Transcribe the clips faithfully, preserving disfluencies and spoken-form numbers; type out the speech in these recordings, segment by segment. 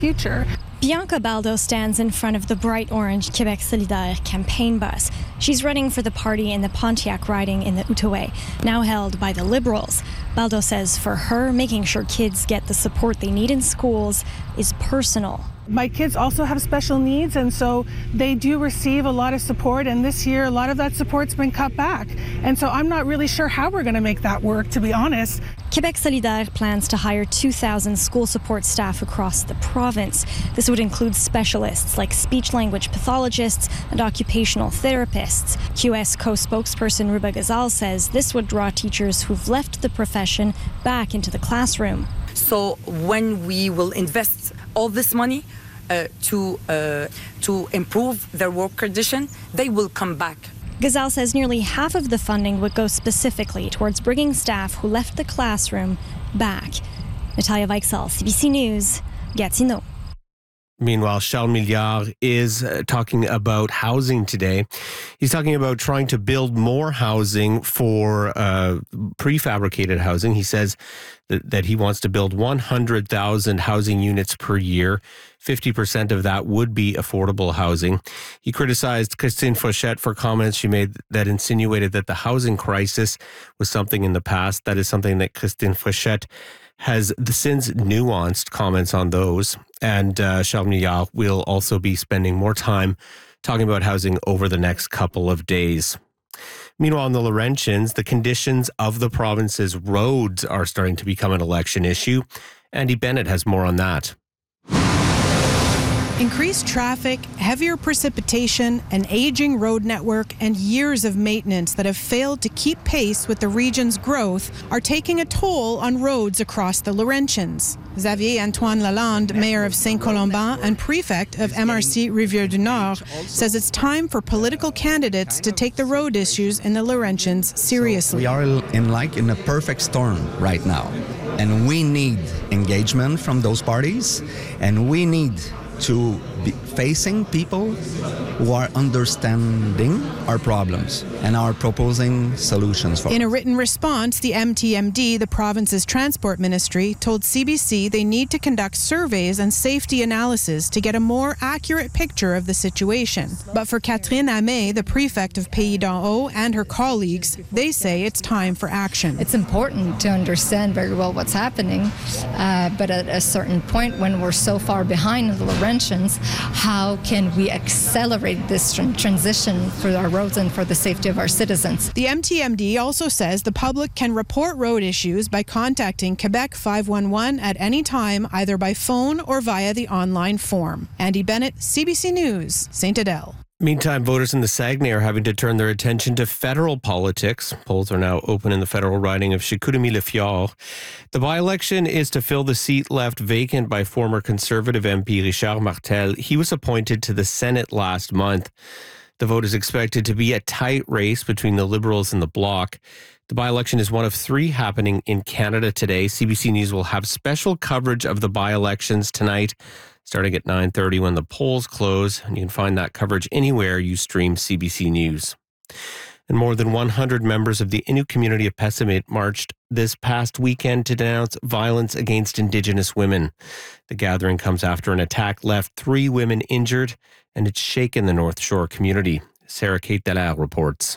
future. Bianca Baldo stands in front of the bright orange Québec Solidaire campaign bus. She's running for the party in the Pontiac riding in the Outaouais, now held by the Liberals. Baldo says for her, making sure kids get the support they need in schools is personal. My kids also have special needs, and so they do receive a lot of support, and this year a lot of that support's been cut back. And so I'm not really sure how we're going to make that work, to be honest. Québec Solidaire plans to hire two thousand school support staff across the province. This would include specialists like speech-language pathologists and occupational therapists. Q S co-spokesperson Ruba Gazal says this would draw teachers who've left the profession back into the classroom. So when we will invest all this money uh, to uh, to improve their work condition, they will come back. Gazal says nearly half of the funding would go specifically towards bringing staff who left the classroom back. Natalia Weichsel, C B C News, Gatineau. Meanwhile, Charles Milliard is uh, talking about housing today. He's talking about trying to build more housing for uh, prefabricated housing. He says that, that he wants to build one hundred thousand housing units per year. fifty percent of that would be affordable housing. He criticized Christine Fauchette for comments she made that insinuated that the housing crisis was something in the past. That is something that Christine Fauchette has since nuanced comments on those. And uh, Charles Milliard will also be spending more time talking about housing over the next couple of days. Meanwhile, in the Laurentians, the conditions of the province's roads are starting to become an election issue. Andy Bennett has more on that. Increased traffic, heavier precipitation, an aging road network, and years of maintenance that have failed to keep pace with the region's growth are taking a toll on roads across the Laurentians. Xavier Antoine Lalande, mayor of Saint-Colomban and prefect of M R C Rivière-du-Nord, says it's time for political candidates to take the road issues in the Laurentians seriously. We are in like in a perfect storm right now, and we need engagement from those parties, and we need to be facing people who are understanding our problems and are proposing solutions for. In a written response, the M T M D, the province's transport ministry, told C B C they need to conduct surveys and safety analysis to get a more accurate picture of the situation. But for Catherine Amé, the prefect of Pays d'en-Haut, and her colleagues, they say it's time for action. It's important to understand very well what's happening, uh, but at a certain point when we're so far behind in the Laurentians, how can we accelerate this tr- transition for our roads and for the safety of our citizens? The M T M D also says the public can report road issues by contacting Quebec five one one at any time, either by phone or via the online form. Andy Bennett, C B C News, Saint Adèle. Meantime, voters in the Saguenay are having to turn their attention to federal politics. Polls are now open in the federal riding of Chicoutimi-Le-Fjord. The by-election is to fill the seat left vacant by former Conservative M P Richard Martel. He was appointed to the Senate last month. The vote is expected to be a tight race between the Liberals and the Bloc. The by-election is one of three happening in Canada today. C B C News will have special coverage of the by-elections tonight, starting at nine thirty when the polls close. And you can find that coverage anywhere you stream C B C News. And more than one hundred members of the Innu community of Pessamit marched this past weekend to denounce violence against Indigenous women. The gathering comes after an attack left three women injured, and it's shaken the North Shore community. Sarah Kate Dallaire reports.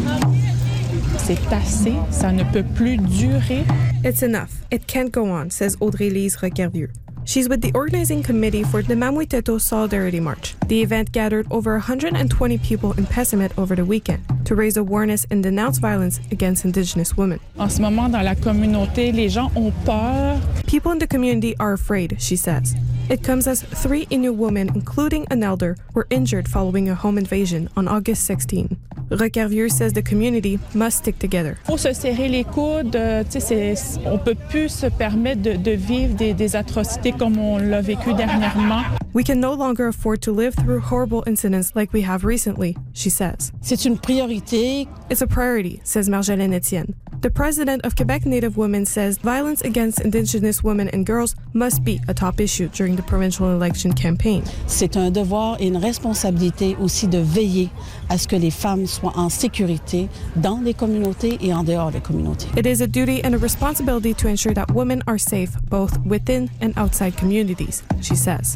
C'est assez, ça ne peut plus durer. It's enough. It can't go on, says Audrey-Lise Requervieux. She's with the organizing committee for the Mamuiteto Solidarity March. The event gathered over one hundred twenty people in Pessamit over the weekend to raise awareness and denounce violence against Indigenous women. En ce moment, dans la communauté, les gens ont peur. People in the community are afraid, she says. It comes as three Innu women, including an elder, were injured following a home invasion on August sixteenth. Requervieux says the community must stick together. Il faut se serrer les coudes. On ne peut plus se permettre de, de vivre des, des atrocités comme on l'a vécu dernièrement. We can no longer afford to live through horrible incidents like we have recently, she says. C'est une priorité. It's a priority, says Marjolaine Etienne. The president of Quebec Native Women says violence against Indigenous women and girls must be a top issue during the provincial election campaign. C'est un devoir et une responsabilité aussi de veiller à ce que les femmes soient en sécurité dans les communautés et en dehors des communautés. It is a duty and a responsibility to ensure that women are safe both within and outside communities, she says.